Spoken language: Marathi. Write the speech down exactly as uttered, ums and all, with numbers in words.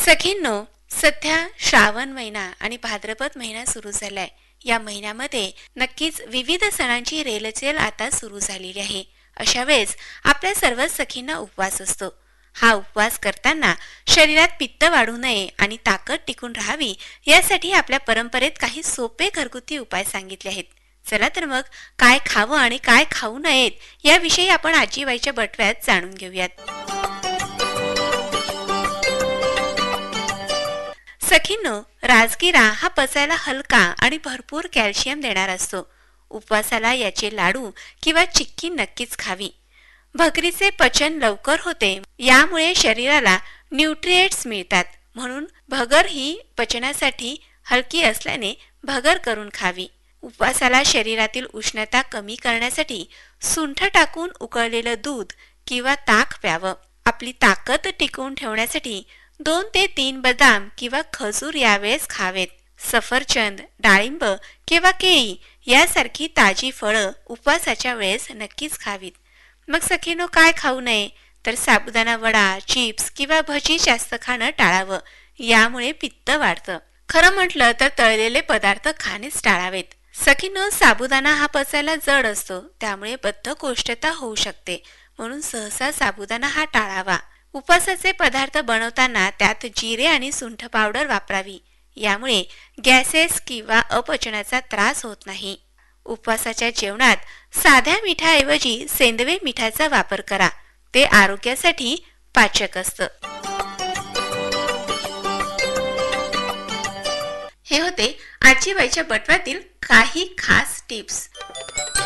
सखींनो, सध्या श्रावण महिना आणि भाद्रपद महिना सुरू झालाय. या महिन्यामध्ये नक्कीच विविध सणांची रेलचेल आता सुरू झालेली आहे. अशा वेळेस आपल्या सर्व सखींना उपवास असतो. हा उपवास करताना शरीरात पित्त वाढू नये आणि ताकद टिकून राहावी यासाठी आपल्या परंपरेत काही सोपे घरगुती उपाय सांगितले आहेत. चला तर मग काय खावं आणि काय खाऊ नयेत याविषयी आपण आजीबाईच्या बटव्यात जाणून घेऊयात. सखींनो, राजगिरा हा पचायला हलका आणि भरपूर कॅल्शियम देणारा असतो. उपवासाला याचे लाडू किंवा चिक्की नक्कीच खावी. भगरीचे पचन लवकर होते, यामुळे शरीराला न्यूट्रिएंट्स मिळतात. म्हणून भगर ही पचनासाठी हलकी असल्याने भगर करून खावी. उपवासाला शरीरातील उष्णता कमी करण्यासाठी सुंठ टाकून उकळलेलं दूध किंवा ताक प्यावं. आपली ताकद टिकवून ठेवण्यासाठी दोन ते तीन बदाम किंवा खजूर यावेळेस खावेत. सफरचंद, डाळिंब किंवा केळी यासारखी ताजी फळं उपवासाच्या वेळेस नक्कीच खावीत. मग सखीनो, काय खाऊ नये तर साबुदाणा वडा, चिप्स किंवा भजी जास्त खाणं टाळावं. यामुळे पित्त वाढतं. खरं म्हटलं तर तळलेले पदार्थ खाणेच टाळावेत. सखीनो, साबुदाणा हा पचायला जड असतो, त्यामुळे बद्धकोष्ठता होऊ शकते. म्हणून सहसा साबुदाणा हा टाळावा. उपवासाचे पदार्थ बनवताना त्यात जिरे आणि सुंठ पावडर वापरावी. यामुळे गॅसेस किंवा अपचनाचा त्रास होत नाही. उपवासाच्या जेवणात साध्या मिठाऐवजी सेंदवे मिठाचा वापर करा. ते आरोग्यासाठी पाचक असतं. हे होते आजीबाईच्या बटव्यातील काही खास टिप्स.